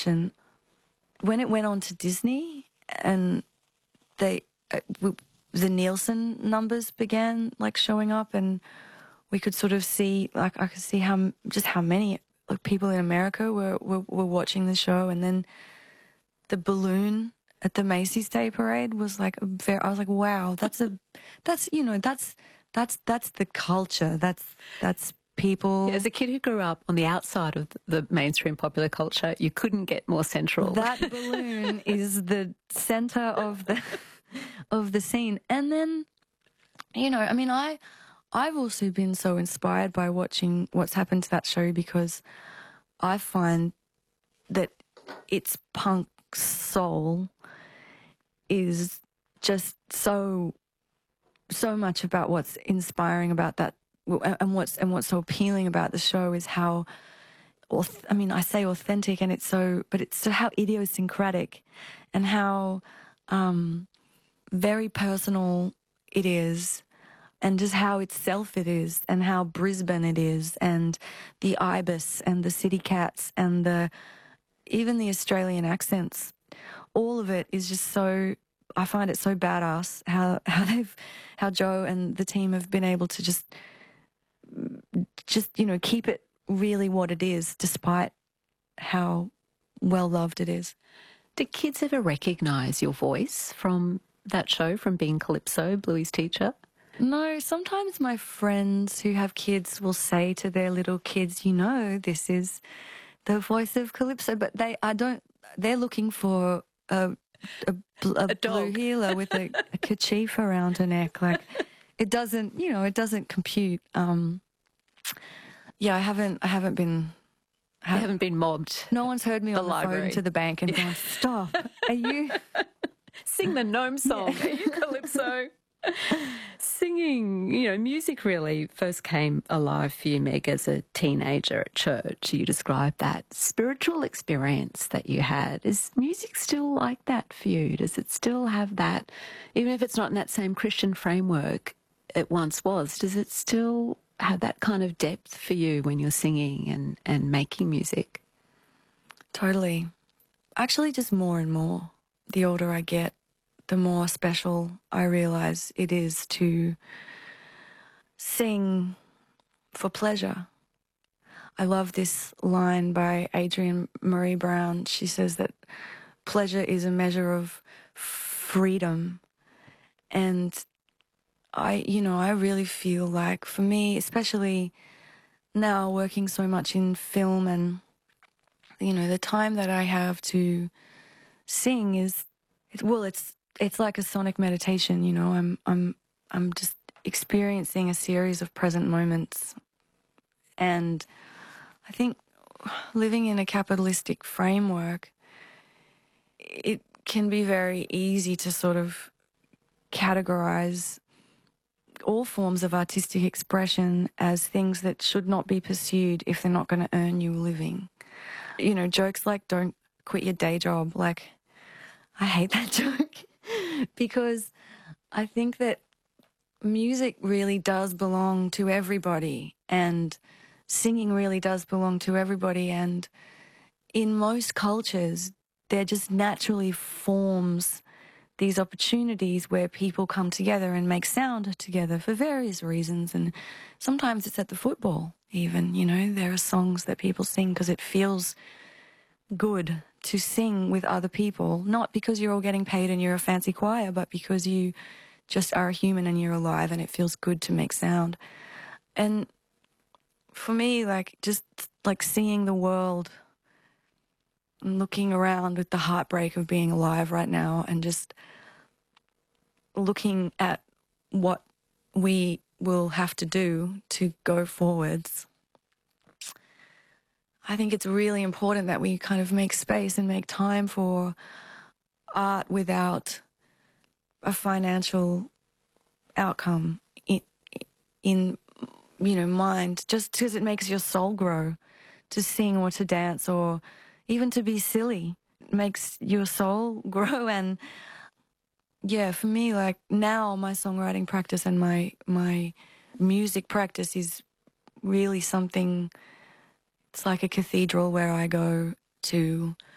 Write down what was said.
question. When it went on to Disney and the Nielsen numbers began like showing up, and we could sort of see, like, I could see how many people in America were watching the show. And then the balloon at the Macy's Day Parade was like I was like, wow, that's the culture. That's people. Yeah, as a kid who grew up on the outside of the mainstream popular culture, you couldn't get more central. That balloon is the center of the scene. And then, I mean, I've also been so inspired by watching what's happened to that show, because I find that its punk soul is just so much about what's inspiring about that, and what's so appealing about the show is how, I say authentic, and it's so how idiosyncratic, and how very personal it is, and just how itself it is, and how Brisbane it is, and the Ibis and the City Cats and even the Australian accents. All of it is just so, I find it so badass how Joe and the team have been able to just keep it really what it is, despite how well loved it is. Did kids ever recognise your voice from that show, from being Calypso, Bluey's teacher? No, sometimes my friends who have kids will say to their little kids, this is the voice of Calypso, but they're looking for a blue heeler with a kerchief around her neck. Like, it doesn't compute. I haven't been. You haven't been mobbed. No one's heard me on the phone to the bank and gone, stop. Are you? Sing the gnome song. Yeah. Are you Calypso? Singing, music really first came alive for you, Meg, as a teenager at church. You described that spiritual experience that you had. Is music still like that for you? Does it still have that, even if it's not in that same Christian framework it once was, does it still have that kind of depth for you when you're singing and making music? Totally. Actually, just more and more. The older I get, the more special I realise it is to sing for pleasure. I love this line by Adrienne Marie Brown. She says that pleasure is a measure of freedom. And I really feel like, for me, especially now working so much in film, and, the time that I have to sing it's like a sonic meditation. I'm just experiencing a series of present moments. And I think living in a capitalistic framework, it can be very easy to sort of categorize all forms of artistic expression as things that should not be pursued if they're not going to earn you a living. Jokes like, don't quit your day job. Like, I hate that joke. Because I think that music really does belong to everybody, and singing really does belong to everybody, and in most cultures there just naturally forms these opportunities where people come together and make sound together for various reasons. And sometimes it's at the football even, there are songs that people sing because it feels good to sing with other people, not because you're all getting paid and you're a fancy choir, but because you just are a human and you're alive and it feels good to make sound. And for me, just seeing the world and looking around with the heartbreak of being alive right now, and just looking at what we will have to do to go forwards, I think it's really important that we kind of make space and make time for art without a financial outcome in mind, just because it makes your soul grow. To sing or to dance or even to be silly makes your soul grow. And yeah, for me, now my songwriting practice and my music practice is really something. It's like a cathedral where I go to